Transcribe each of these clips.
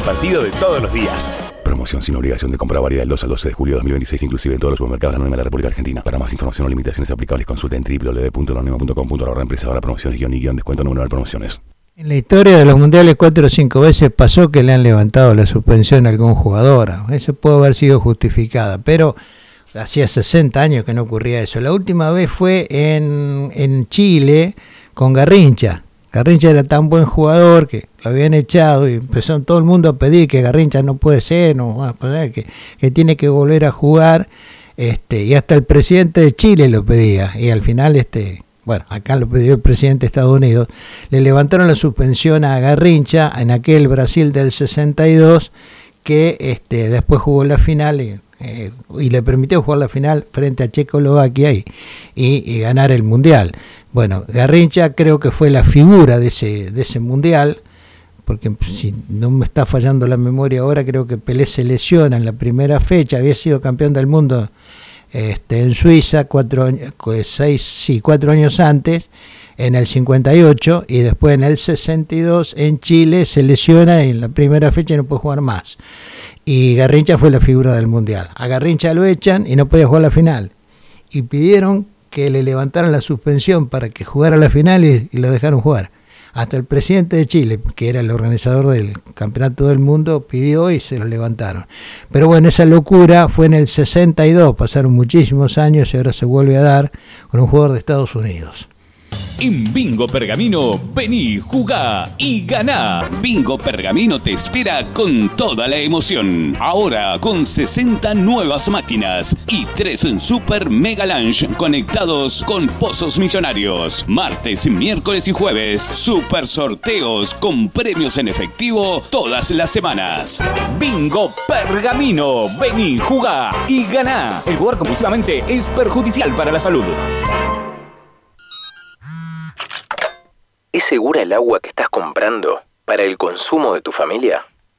partido de todos los días. Promoción sin obligación de compra válida del 2 al 12 de julio de 2026, inclusive en todos los supermercados de la República Argentina. Para más información o limitaciones aplicables, consulta en www.lonima.com.ar. Empresa ahora promociones guión descuento número de promociones. En la historia de los mundiales 4 o 5 veces pasó que le han levantado la suspensión a algún jugador. Eso puede haber sido justificada, pero hacía 60 años que no ocurría eso. La última vez fue en Chile con Garrincha. Garrincha era tan buen jugador que lo habían echado y empezó todo el mundo a pedir que Garrincha no puede ser, que tiene que volver a jugar, y hasta el presidente de Chile lo pedía, y al final acá lo pidió el presidente de Estados Unidos, le levantaron la suspensión a Garrincha en aquel Brasil del 62 que después jugó la final y le permitió jugar la final frente a Checoslovaquia y ganar el mundial. Bueno, Garrincha creo que fue la figura de ese mundial, porque si no me está fallando la memoria ahora, creo que Pelé se lesiona en la primera fecha, había sido campeón del mundo en Suiza 4 años antes, en el 58, y después en el 62 en Chile se lesiona en la primera fecha y no puede jugar más. Y Garrincha fue la figura del mundial. A Garrincha lo echan y no podía jugar la final. Y pidieron que le levantaran la suspensión para que jugara la final y lo dejaron jugar. Hasta el presidente de Chile, que era el organizador del campeonato del mundo, pidió y se lo levantaron. Pero bueno, esa locura fue en el 62, pasaron muchísimos años y ahora se vuelve a dar con un jugador de Estados Unidos. En Bingo Pergamino, vení, jugá y ganá. Bingo Pergamino te espera con toda la emoción. Ahora con 60 nuevas máquinas y 3 en Super Mega Lunch conectados con pozos millonarios. Martes, miércoles y jueves, super sorteos con premios en efectivo todas las semanas. Bingo Pergamino, vení, jugá y ganá. El jugar compulsivamente es perjudicial para la salud. ¿Es segura el agua que estás comprando para el consumo de tu familia?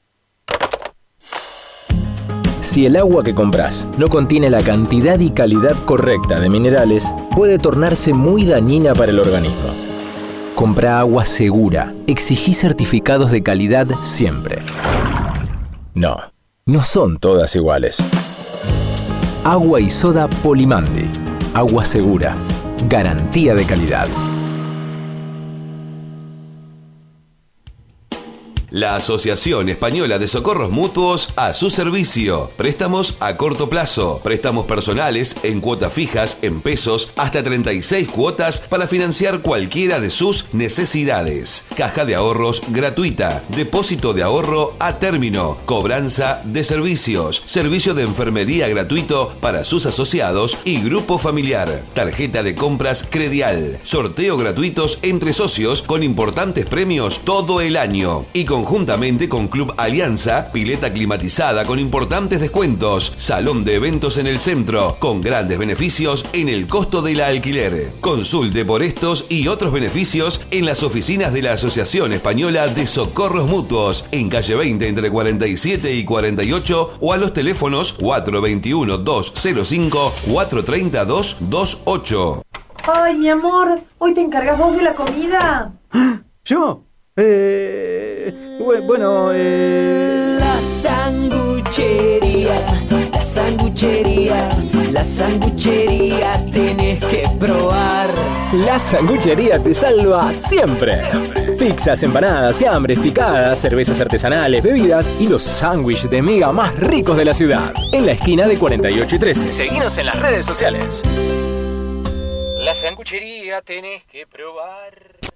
Si el agua que compras no contiene la cantidad y calidad correcta de minerales, puede tornarse muy dañina para el organismo. Compra agua segura. Exigí certificados de calidad siempre. No son todas iguales. Agua y soda Polimandi. Agua segura. Garantía de calidad. La Asociación Española de Socorros Mutuos a su servicio. Préstamos a corto plazo, préstamos personales en cuotas fijas, en pesos, hasta 36 cuotas para financiar cualquiera de sus necesidades. Caja de ahorros gratuita, depósito de ahorro a término, cobranza de servicios, servicio de enfermería gratuito para sus asociados y grupo familiar, tarjeta de compras Credial, sorteo gratuitos entre socios con importantes premios todo el año y conjuntamente con Club Alianza, pileta climatizada con importantes descuentos, salón de eventos en el centro, con grandes beneficios en el costo del alquiler. Consulte por estos y otros beneficios en las oficinas de la Asociación Española de Socorros Mutuos, en calle 20 entre 47 y 48 o a los teléfonos 421-205, 430-228. Ay, mi amor, ¿hoy te encargas vos de la comida? ¿Yo? La sanguchería, la sanguchería tenés que probar. La sanguchería te salva siempre. Pizzas, empanadas, fiambres, picadas, cervezas artesanales, bebidas y los sándwiches de miga más ricos de la ciudad. En la esquina de 48 y 13. Seguinos en las redes sociales. La sanguchería tenés que probar.